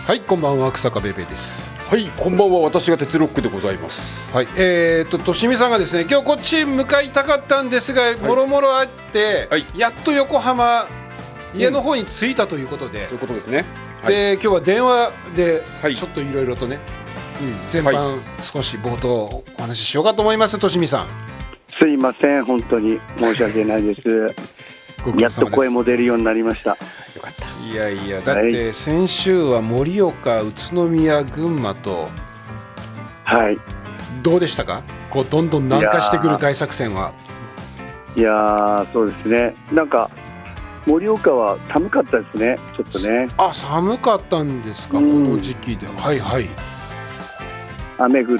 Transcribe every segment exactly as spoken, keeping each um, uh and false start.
はい、こんばんは、草加ベイベーです。 はい、こんばんは。私が鉄ロックでございます。 はい、えーととしみさんがですね、今日こっち向かいたかったんですが、もろもろあって、はい、やっと横浜家の方に着いたということで、うん、 そういうことですね。 はい、で今日は電話でちょっといろいろとね、うん、前半、はい、少し冒頭お話ししようかと思います。としみさん、 すいません、本当に申し訳ないですやっと声も出るようになりました。よかった。いやいや、だって先週は盛岡、宇都宮、群馬と、 はい、 どうでしたか、こうどんどん南下してくる大作戦は。 いやー、そうですね、なんか盛岡は寒かったですね、ちょっとね。 あ、寒かったんですか、この時期で。はいはい、 雨降って、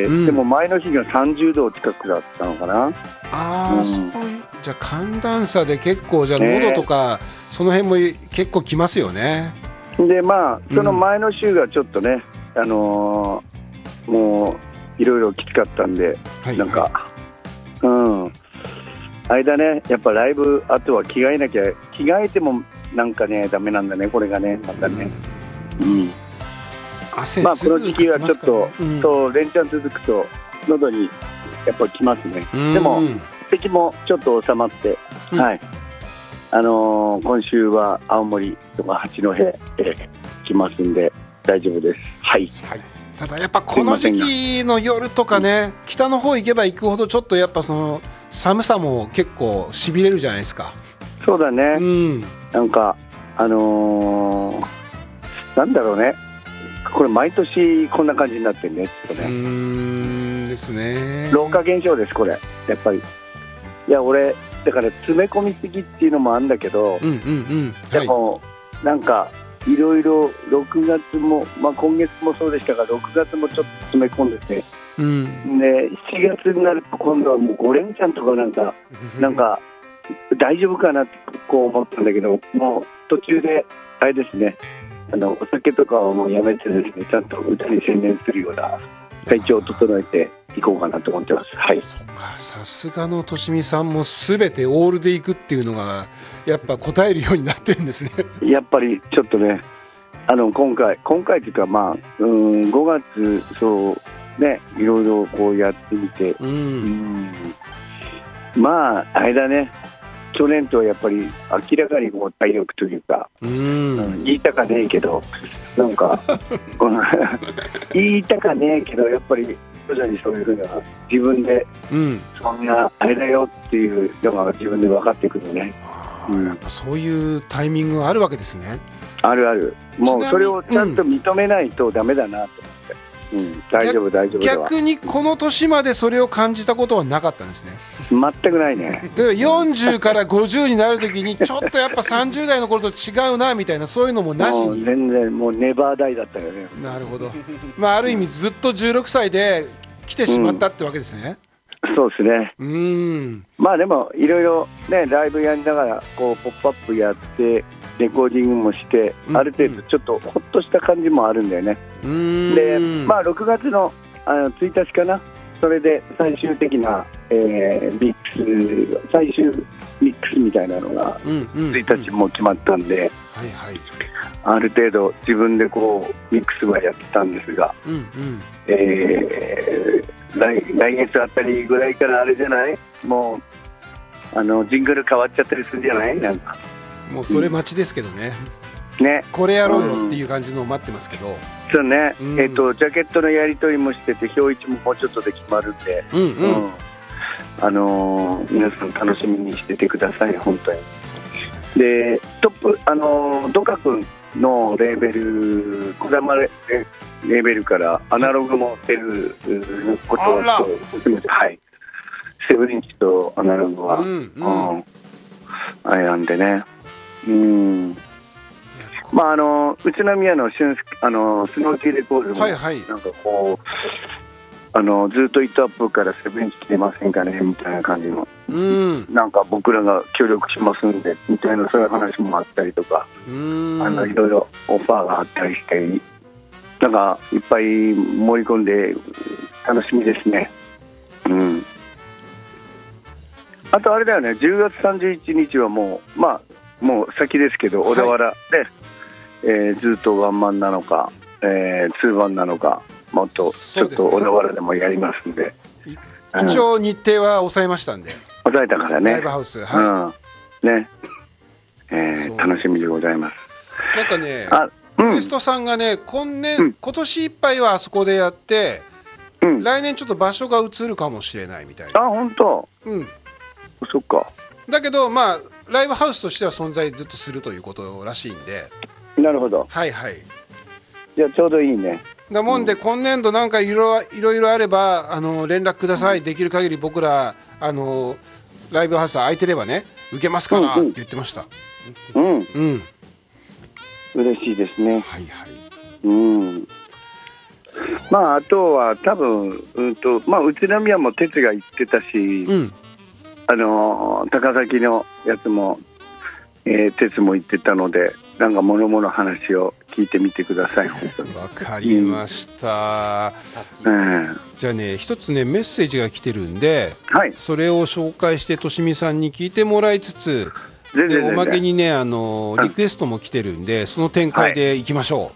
うん、でも前の日がさんじゅうど近くだったのかな。 ああ、うん、そういう、じゃあ寒暖差で結構、じゃあ喉とか、ね、その辺も結構きますよね。 で、まあその前の週がちょっとね、うん、あのー、もういろいろきつかったんで、はい、なんか、はい、うん間ね、やっぱライブあとは着替えなきゃ、着替えてもなんかねダメなんだね、これがね、またね、うん、うん、 汗まあ、この時期はちょっと、うん、そう連チャン続くと喉にやっぱきますね。でも咳もちょっと収まって、うん、はい、あのー、今週は青森とか八戸へ来ますんで大丈夫です。はい、はい、 ただやっぱこの時期の夜とかね、北の方行けば行くほどちょっとやっぱその寒さも結構しびれるじゃないですか。 そうだね、 うん、 なんかあのー、なんだろうね、これ毎年こんな感じになってるね、ちょっとね。うーんですね。 老化現象です、これやっぱり。いや、俺だから詰め込みすぎっていうのもあるんだけど、うんうんうん、でも、はい、なんかいろいろろくがつも、まあ、今月もそうでしたがろくがつもちょっと詰め込んでて、うん、でしちがつになると今度はもうご連チャンとかなんかなんか大丈夫かなってこう思ったんだけど、もう途中であれですね、あのお酒とかはもうやめてですね、ちゃんと歌に専念するような体調を整えていこうかなと思ってます。はい。 そっか、さすがのとしみさんもすべてオールでいくっていうのがやっぱ答えるようになってるんですね。 やっぱりちょっとね、あの今回今回というか、まあ、うんごがつそうね、いろいろこうやってみて、うん、うんまああれだね、去年とはやっぱり明らかにこう体力というか、うん、うん、言いたかねえけどなんか言いたかねえけどやっぱり徐々にそういうふうな自分で、うん、そんなあれだよっていうのが自分で分かってくるね。 うん、やっぱそういうタイミングがあるわけですね。 あるある、もうそれをちゃんと認めないとダメだなと思って、うん、大丈夫大丈夫では。 逆にこの年までそれを感じたことはなかったんですね。 全くないね。 でよんじゅうからごじゅうになるときにちょっとやっぱさんじゅう代の頃と違うなみたいな、そういうのもなしに。 もう全然もうネバーダイだったよね。 なるほど、まあ、ある意味ずっとじゅうろくさいで来てしまったってわけですね。 うん、そうですね。 うん、まあでもいろいろねライブやりながらこうポップアップやってレコーディングもして、うん、ある程度ちょっとホッとした感じもあるんだよね。うんで、まあ、ろくがつ の, あのついたちかな、それで最終的な、えー、ミックス最終ミックスみたいなのがついたちも決まったんで、うんうんうん、はいはい、ある程度自分でこうミックスはやってたんですが、うんうん、えー、来, 来月あたりぐらいからあれじゃない、もうあのジングル変わっちゃったりするんじゃない、なんかもうそれ待ちですけどね、 うん、ね、これやろうよっていう感じのを待ってますけど、うん、 そうね、うん、えーと、ジャケットのやり取りもしてて表一ももうちょっとで決まるんで、うんうんうん、あのー、皆さん楽しみにしててください、本当に。でトップ、あのー、ドカ君のレーベル、小玉レーベルからアナログも出ることを含めて、はい、セブンインチとアナログは、うんうんうん、あれなんでね、うん、まああの宇都宮の俊あのスノーキーレコードも、はいはい、なんかこうあのずっとイットアップからセブンインチ来てませんかねみたいな感じの、うん、なんか僕らが協力しますんでみたいな、そういう話もあったりとか、うん、あのいろいろオファーがあったりして、なんかいっぱい盛り込んで楽しみですね。うん、あとあれだよね、じゅうがつさんじゅういちにちはもう、まあもう先ですけど、小田原で、はい、 えー、ずっとワンマンなのか、えー、ツーマンなのか、もっとちょっと小田原でもやりますんで、 一応日程は抑えましたんで、 抑えたからね、 ライブハウス、はい、 うん、ね、えー、楽しみでございます。 なんかね、 うん、 ウエストさんがね、今年、うん、今年いっぱいはあそこでやって、うん、来年ちょっと場所が移るかもしれないみたいな。 あ、本当。うん。そっか。 だけど、まあライブハウスとしては存在ずっとするということらしいんで。 なるほど。 はいはい。 じゃあちょうどいいね。 だもんで、うん、今年度なんかいろいろいろあればあの連絡ください、うん、できる限り僕らあのライブハウス空いてればね受けますからって言ってました。 うん。うん。うん、嬉しいですね。 はいはい。 うん。まあ、あとは多分、うんとまあ、宇都宮も哲が行ってたし、うん、あの高崎のやつも、えー、哲も行ってたので、なんか物々の話を聞いてみてください。わかりました、うん、じゃあね、一つねメッセージが来てるんで、はい、それを紹介してとしみさんに聞いてもらいつつ、でおまけにねあのリクエストも来てるんで、その展開でいきましょう。はい、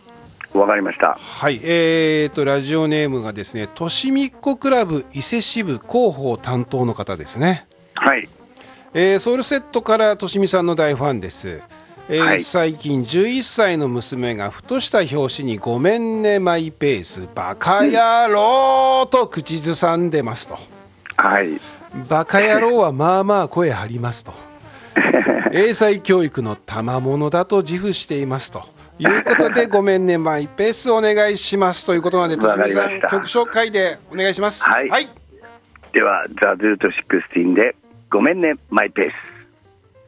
わかりました。 はい、えーとラジオネームがですね、としみっこクラブ伊勢支部広報担当の方ですね。 はい、 えー、ソウルセットからとしみさんの大ファンです。えーはい、最近じゅういっさいの娘がふとした表紙にごめんねマイペースバカ野郎と口ずさんでますと。 はい、 バカ野郎はまあまあ声張りますと。英才教育の賜物だと自負していますということで、ごめんねマイペースお願いしますということなので、としみさん曲紹介でお願いします。 はい、はい、ではザ・ルートじゅうろくでごめんねマイペース。